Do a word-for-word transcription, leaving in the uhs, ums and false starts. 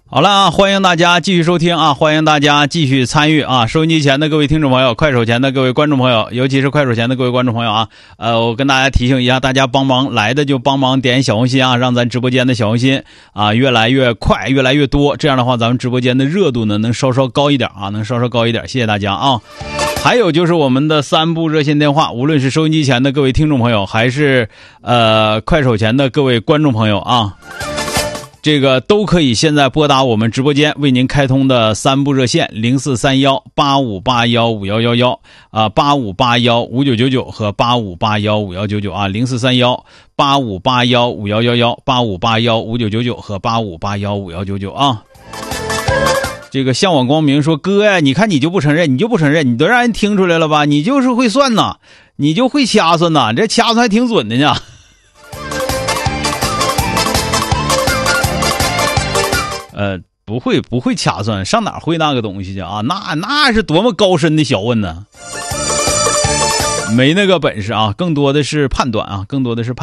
好了啊，欢迎大家继续收听啊，欢迎大家继续参与啊！收音机前的各位听众朋友，快手前的各位观众朋友，尤其是快手前的各位观众朋友啊，呃，我跟大家提醒一下，大家帮忙来的就帮忙点小红心啊，让咱直播间的小红心啊越来越快，越来越多，这样的话咱们直播间的热度呢能稍稍高一点啊，能稍稍高一点，谢谢大家啊！还有就是我们的三部热线电话，无论是收音机前的各位听众朋友，还是呃快手前的各位观众朋友啊。这个都可以现在拨打我们直播间为您开通的三部热线零四三一八五八一五一一一啊八五八一五九九九和八五八一五一九九啊零四三一八五八一五一一一八五八一五九九九和八五八一五一九九啊。这个向往光明说，哥呀，你看你就不承认，你就不承认，你都让人听出来了吧？你就是会算呐，你就会掐算呐，这掐算还挺准的呢。呃，不会不会掐算，上哪会那个东西去啊？那那是多么高深的学问呢？没那个本事啊，更多的是判断啊，更多的是判断。